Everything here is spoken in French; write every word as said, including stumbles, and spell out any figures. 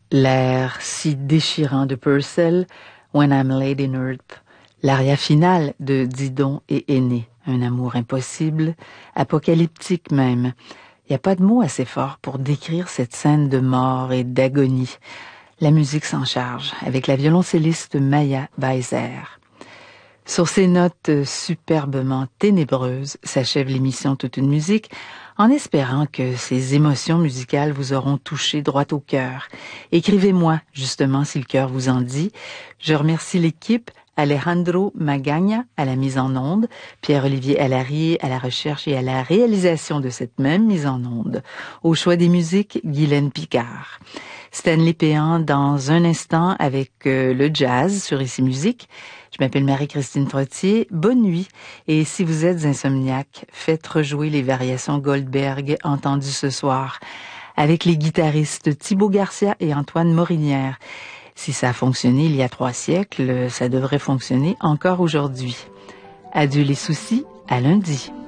L'air si déchirant de Purcell, When I'm Laid in Earth, l'aria finale de Didon et Aîné, un amour impossible, apocalyptique même. Il n'y a pas de mots assez forts pour décrire cette scène de mort et d'agonie. La musique s'en charge, avec la violoncelliste Maya Beiser. Sur ces notes superbement ténébreuses s'achève l'émission Toute une musique, en espérant que ces émotions musicales vous auront touché droit au cœur. Écrivez-moi, justement, si le cœur vous en dit. Je remercie l'équipe, Alejandro Magagna à la mise en onde, Pierre-Olivier Allarié à la recherche et à la réalisation de cette même mise en onde. Au choix des musiques, Guylaine Picard. Stanley Péan dans un instant avec euh, le jazz sur Ici Musique. Je m'appelle Marie-Christine Trottier. Bonne nuit. Et si vous êtes insomniaque, faites rejouer les variations Goldberg entendues ce soir avec les guitaristes Thibaut Garcia et Antoine Morinière. Si ça a fonctionné il y a trois siècles, ça devrait fonctionner encore aujourd'hui. Adieu les soucis, à lundi.